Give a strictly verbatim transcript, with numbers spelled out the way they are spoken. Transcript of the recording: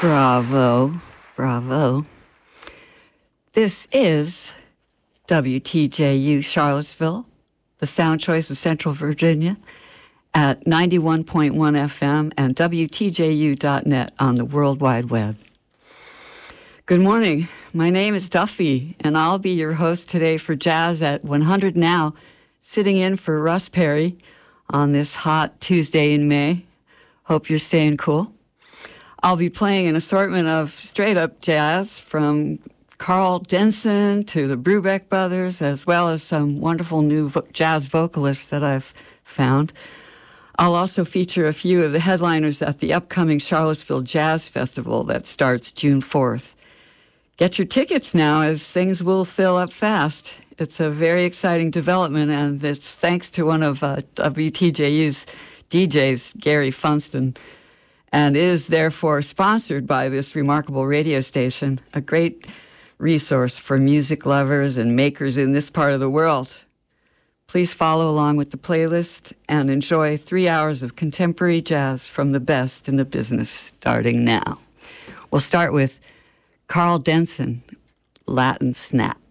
Bravo, bravo. This is W T J U Charlottesville, the sound choice of Central Virginia, at ninety-one point one F M and W T J U dot net on the World Wide Web. Good morning. My name is Duffy, and I'll be your host today for Jazz at one hundred Now, sitting in for Russ Perry on this hot Tuesday in May. Hope you're staying cool. I'll be playing an assortment of straight-up jazz from Carl Denson to the Brubeck Brothers, as well as some wonderful new vo- jazz vocalists that I've found. I'll also feature a few of the headliners at the upcoming Charlottesville Jazz Festival that starts June fourth. Get your tickets now, as things will fill up fast. It's a very exciting development, and it's thanks to one of uh, W T J U's D Js, Gary Funston, and is therefore sponsored by this remarkable radio station, a great resource for music lovers and makers in this part of the world. Please follow along with the playlist and enjoy three hours of contemporary jazz from the best in the business, starting now. We'll start with Carl Denson, Latin Snap.